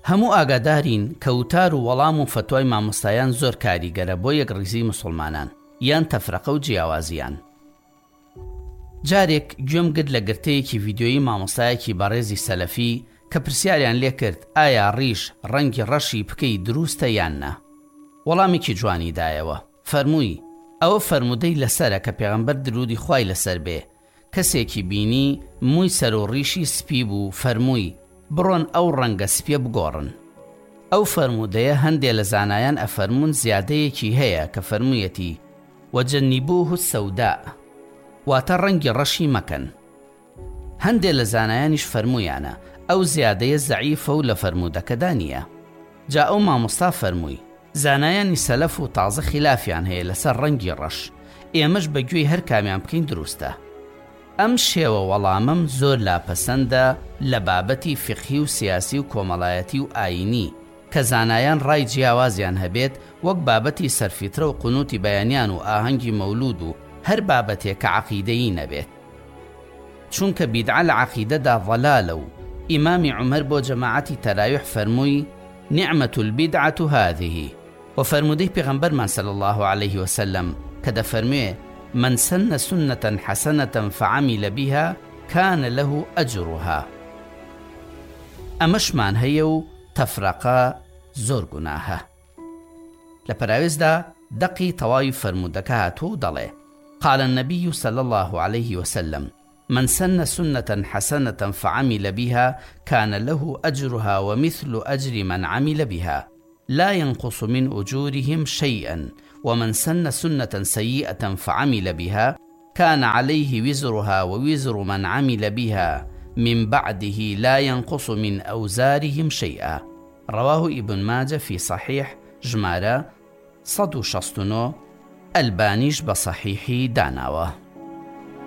هەموو ئاگادارین کە وتار و وەڵام و فتوای مامۆستایان زۆر کاریگەرە بۆ یەکڕیزی مسلمانان یان تەفرەقە و جیاوازیان. جارێک گوێم گرت لە گرتەیەکی ڤیدیۆیی مامۆستایەکی بەڕێزی سەلەفی کە پرسیاریان لێ کرد ئایا ڕیش ڕەنگی ڕەشی بکەی دروستە یان نا. وەڵامێکی جوانی دایەوە. فەرمووی ئەوە فەرمودەی لەسەرە کە پێغەمبەر درودی خوای لەسەر بێ کەسێکی بینی مووی سەر و ڕیشی سپی بوو فەرمووی بڕۆن ئەو ڕەنگە سپیە بگۆڕن. ئەو فەرمودەیە هەندێ لە زانایان ئەفەرمون زیادەیەکی هەیە کە فەرموویەتی وەجەنیبوه السەودا واتە ڕەنگی ڕەشی مەکەن. هەندێ لە زانایانیش فەرموویانە ئەو زیادەیە زەعیفە و لە فەرمودەکەدا نییە. جا ئەو مامۆستا فەرمووی زانایانی سەلەف و تازە خلافیان هەیە لەسەر ڕەنگی ڕەش، ئێمەش بەگوێی هەر کامیان بکەین دروستە. ئەم شێوە وەڵامم زۆر لاپەسەندە لە بابەتی فقهی و سیاسی و کۆمەڵایەتی و ئاینی کە زانایان ڕای جیاوازیان هەبێت وەک بابەتی سەرفیترە و قونوتی بەیانیان و ئاهەنگی مەولود و هەر بابەتێک کە عەقیدەیی نەبێت. چونکە بیدعە لە عەقیدەدا ضەلالە و ئیمامی عومەر بۆ جەماعەتی تەرایح فەرمووی نعمة البدعة هذه و فەرمودەی پێغەمبەرمان صلی الله عليه وسلم کە دەفەرموێ من سن سنة حسنة فعمل بها كان له أجرها. ئەمەشمان هەیە و تەفرەقە زۆر گوناهە. لە پەراوێزدا دەقی تەواوی فەرمودەکە هاتووە و دەڵێ قال النبي صلى الله عليه وسلم من سن سنة حسنة فعمل بها كان له أجرها ومثل أجر من عمل بها لا ينقص من أجورهم شيئا ومن سن سنة سيئة فعمل بها كان عليه وزرها ووزر من عمل بها من بعده لا ينقص من أوزارهم شيئا. رواه ابن ماجه في صحيح ژمارە 169 ئەلبانیش بە صحیحی داناوە.